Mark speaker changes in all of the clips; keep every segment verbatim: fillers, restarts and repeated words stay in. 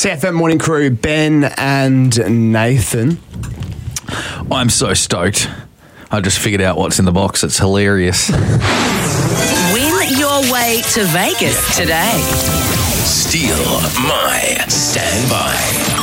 Speaker 1: C F M Morning Crew, Ben and Nathan.
Speaker 2: I'm so stoked. I just figured out what's in the box. It's hilarious.
Speaker 3: Win your way to Vegas today.
Speaker 4: Steal my standby.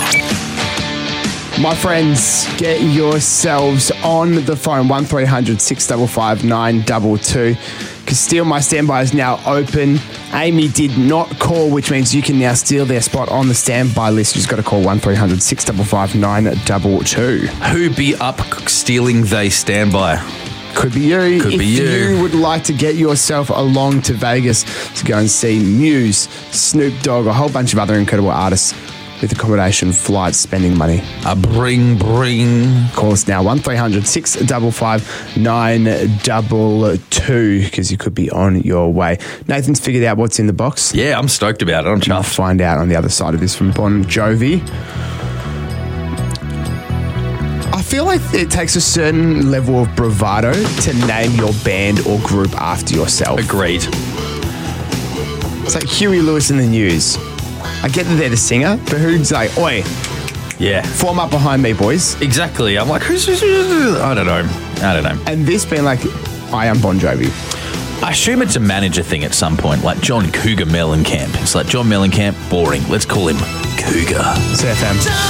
Speaker 1: My friends, get yourselves on the phone, one three hundred six five five nine two two. Because Steal My Standby is now open. Amy did not call, which means you can now steal their spot on the standby list. You just got to call one three hundred six five five nine two two.
Speaker 2: Who be up stealing they standby?
Speaker 1: Could be you.
Speaker 2: Could
Speaker 1: if
Speaker 2: be you.
Speaker 1: you would like to get yourself along to Vegas to go and see Muse, Snoop Dogg, a whole bunch of other incredible artists with accommodation, flights, spending money.
Speaker 2: A bring, bring.
Speaker 1: Call us now, one three hundred six five five nine two two, because you could be on your way. Nathan's figured out what's in the box.
Speaker 2: Yeah, I'm stoked about it. I'm
Speaker 1: I'll
Speaker 2: chuffed.
Speaker 1: find out on the other side of this from Bon Jovi. I feel like it takes a certain level of bravado to name your band or group after yourself.
Speaker 2: Agreed.
Speaker 1: It's like Huey Lewis and the News. I get that they're the singer, but who's like, oi,
Speaker 2: Yeah.
Speaker 1: form up behind me, boys.
Speaker 2: Exactly. I'm like, who's, who's, who's I don't know. I don't know.
Speaker 1: And this being like, I am Bon Jovi.
Speaker 2: I assume it's a manager thing at some point, like John Cougar Mellencamp. It's like John Mellencamp, boring. Let's call him Cougar.
Speaker 1: C F M.